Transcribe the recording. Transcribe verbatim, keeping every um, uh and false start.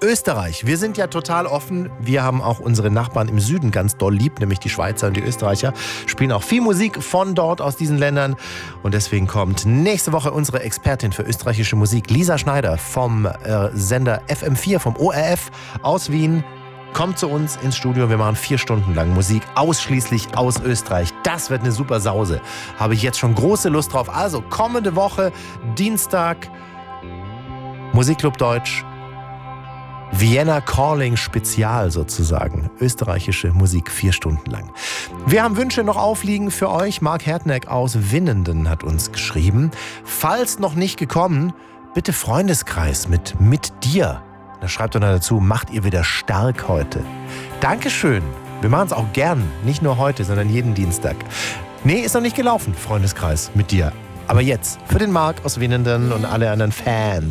Österreich. Wir sind ja total offen. Wir haben auch unsere Nachbarn im Süden ganz doll lieb, nämlich die Schweizer und die Österreicher. Spielen auch viel Musik von dort, aus diesen Ländern. Und deswegen kommt nächste Woche unsere Expertin für österreichische Musik, Lisa Schneider vom äh, Sender F M vier, vom O R F aus Wien. Kommt zu uns ins Studio. Wir machen vier Stunden lang Musik ausschließlich aus Österreich. Das wird eine super Sause. Habe ich jetzt schon große Lust drauf. Also kommende Woche, Dienstag, Musikclub Deutsch, Vienna Calling Spezial sozusagen. Österreichische Musik vier Stunden lang. Wir haben Wünsche noch aufliegen für euch. Mark Hertneck aus Winnenden hat uns geschrieben. Falls noch nicht gekommen, bitte Freundeskreis mit mit dir. Da schreibt er noch dazu, macht ihr wieder stark heute. Dankeschön. Wir machen es auch gern. Nicht nur heute, sondern jeden Dienstag. Nee, ist noch nicht gelaufen, Freundeskreis mit dir. Aber jetzt, für den Marc aus Winnenden und alle anderen Fans.